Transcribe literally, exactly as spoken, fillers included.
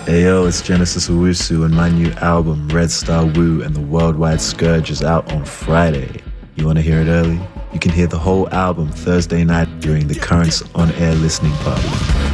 Hey yo, it's Genesis Owusu and my new album Red Star Woo and the Worldwide Scourge is out on Friday. You want to hear it early? You can hear the whole album Thursday night during the Currents on Air listening party.